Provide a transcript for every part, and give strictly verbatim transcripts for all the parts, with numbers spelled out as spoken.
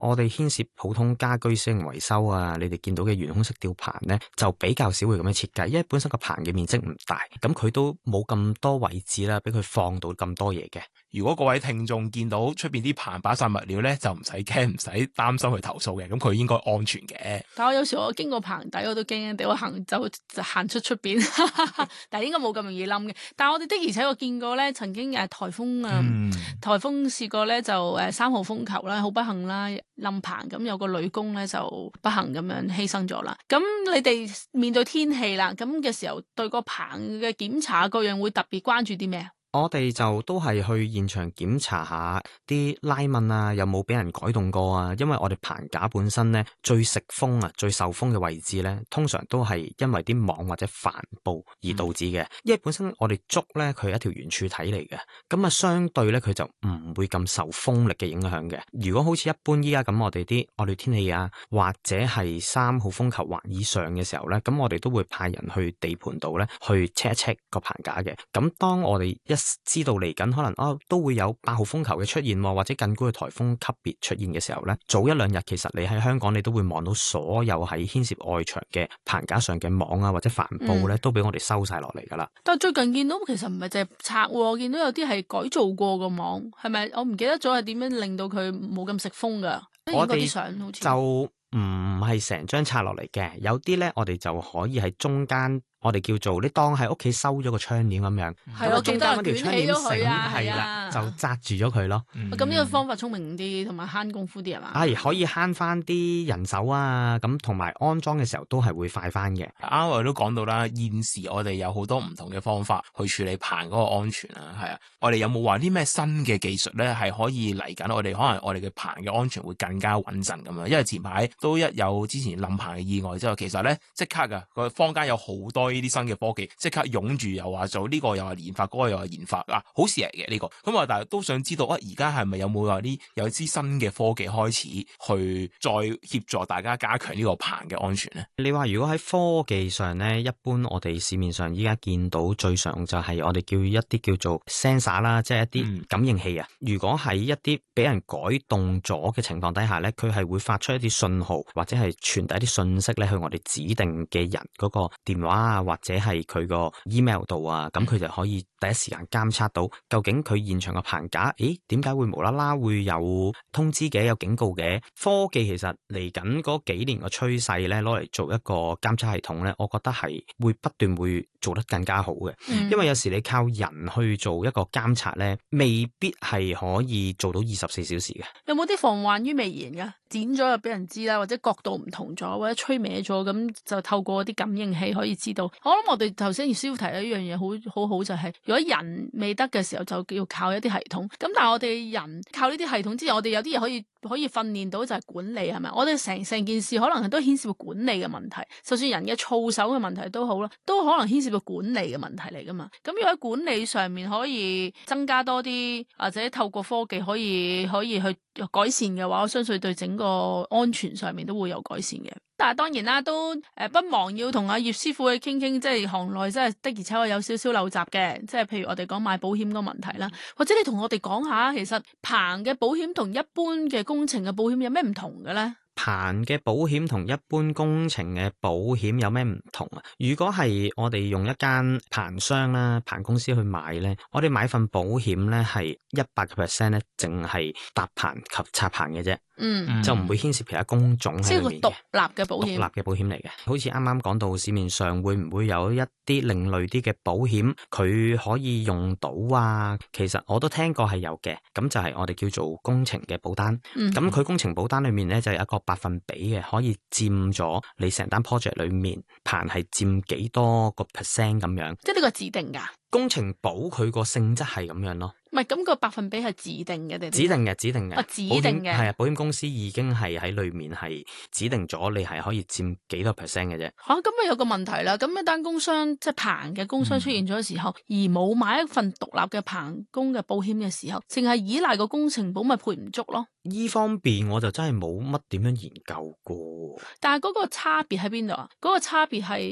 我哋牽涉普通家居小型維修啊，你哋見到嘅懸空式吊棚咧，就比較少會咁樣設計，因為本身個棚嘅面積唔大，咁佢都冇咁多位置啦，俾佢放到咁多嘢嘅。 如果各位聽眾見到出邊啲棚擺晒物料咧，就唔使驚，唔使擔心去投訴嘅，咁佢應該安全嘅。 但我有時我經過棚底我都驚驚地，我行就就行出出邊，但係應該冇咁容易冧嘅。但係我哋的而且確見過咧，曾經誒颱風啊， 嗯、 颱風試過咧就誒三號風球啦，好不幸啦冧棚，咁有個女工咧就不幸咁樣犧牲咗啦。咁你哋面對天氣啦，咁嘅時候對個棚嘅檢查各樣會特別關注啲咩啊？ 我哋就都係去現場檢查下啲拉紋啊，有冇俾人改動過啊？因為我哋棚架本身咧最食風啊、最受風嘅位置咧，通常都係因為啲網或者帆布而導致嘅。嗯、因為本身我哋竹咧佢係一條圓柱體嚟嘅，咁啊相對咧佢就唔會咁受風力嘅影響嘅。如果好似一般依家咁，我哋啲惡劣天氣啊，或者係三號風球或以上嘅時候咧，咁我哋都會派人去地盤度咧去 check 一 check 個棚架嘅。咁當我哋一知道嚟緊可能哦都會有八號風球嘅出現，或者更高嘅颱風級別出現嘅時候咧，早一兩日其實你喺香港你都會望到所有喺牽涉外牆嘅棚架上嘅網啊或者帆布咧，嗯、都俾我哋收晒落嚟噶啦。 但係最近見到其實唔係淨係拆，我見到有啲係改造過個網，係咪？我唔記得咗係點樣令到佢冇咁食風噶。 我哋就唔係成張拆落嚟嘅，有啲咧我哋就可以喺中間。我哋叫做你當喺屋企收咗個窗簾咁樣，咁啊中間嗰條窗簾繩係啦，就紮住咗佢咯。 咁呢、嗯、個方法聰明啲，同埋慳功夫啲係嘛？ 係可以慳翻啲人手啊，咁同埋安裝嘅時候都係會快翻嘅。 啱我哋都講到啦，現時我哋有好多唔同嘅方法去處理棚嗰個安全啊，係啊，我哋有冇話啲咩新嘅技術咧，係可以嚟緊？我哋可能我哋嘅棚嘅安全會更加穩陣咁樣。因為前排都一有之前冧棚嘅意外之後，其實咧即刻噶個坊間有好多。呢啲新嘅科技即刻湧住，又話做呢個又話研發，嗰、嗰個又話研發啊，好事嚟嘅呢個。咁啊，但係都想知道啊，而家係咪有冇話啲有啲新嘅科技開始去再協助大家加強呢個棚嘅安全咧？ 你話如果喺科技上咧，一般我哋市面上依家見到最常就係我哋叫一啲叫做 sensor 啦，即係一啲感應器啊。嗯、如果喺一啲俾人改動咗嘅情況底下咧，佢係會發出一啲信號或者係傳遞一啲信息咧去我哋指定嘅人嗰個電話啊。或者係佢個 email 度啊，咁佢就可以第一時間監測到究竟佢現場嘅棚架，誒點解會無啦啦會有通知嘅，有警告嘅？科技其實嚟緊嗰幾年嘅趨勢咧，攞嚟做一個監測系統咧，我覺得係會不斷會做得更加好嘅。嗯、因為有時你靠人去做一個監察咧，未必係可以做到二十四小時嘅。 有冇啲防患於未然噶？剪咗就俾人知啦，或者角度唔同咗，或者吹歪咗，咁就透過啲感應器可以知道。我諗我哋頭先師傅提咗一樣嘢，好好好就係、是，如果人未得嘅時候，就要靠一啲系統。咁但係我哋人靠呢啲系統之前，我哋有啲嘢可以可以訓練到，就係管理，係咪？我哋成成件事可能都牽涉到管理嘅問題，就算人嘅操守嘅問題都好啦，都可能牽涉到管理嘅問題嚟噶嘛。咁如果喺管理上面可以增加多啲，或者透過科技可以可以去改善嘅話，我相信對整個安全上面都會有改善嘅。但係當然啦，都誒不忘要同阿葉師傅去傾傾，即係行內真係的而且確有少少陋習嘅，即係譬如我哋講買保險個問題啦，或者你同我哋講下，其實棚嘅保險同一般嘅工程嘅保險有咩唔同嘅咧？ 棚嘅保險同一般工程嘅保險有咩唔同啊？如果係我哋用一間棚商啦、棚公司去買咧，我哋買份保險咧係一百個 percent 咧，淨係搭棚及拆棚嘅啫。嗯，就唔會牽涉其他工種喺裏面嘅。即係個獨立嘅保險，獨立嘅保險嚟嘅。好似啱啱講到市面上會唔會有一啲另類啲嘅保險，佢可以用到啊？其實我都聽過係有嘅。咁就係我哋叫做工程嘅保單。咁佢、嗯、工程保單裏面咧就有一個百分比嘅，可以佔咗你成單 project 裏面棚係佔幾多個 percent 咁樣。即係呢個指定噶。工程保佢個性質係咁樣咯。 唔係，咁個百分比係指定嘅定？指定嘅，指定嘅。 啊，指定嘅。 係啊，保險公司已經係喺裏面係指定咗，你係可以佔幾多 percent 嘅啫。 吓，咁咪有個問題啦。咁一單工商即係棚嘅工商出現咗嘅時候，嗯、而冇買一份獨立嘅棚工嘅保險嘅時候，淨係依賴個工程保，咪賠唔足咯。 依方面我就真係冇乜點樣研究過。 但係嗰個差別喺邊度啊？嗰、嗰個差別係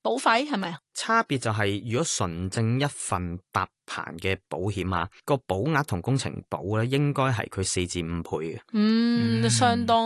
保費係咪啊？ 差別就係、是、如果純正一份搭棚嘅保險啊，個保額同工程保咧應該係佢四至五倍嘅。 嗯， 嗯相當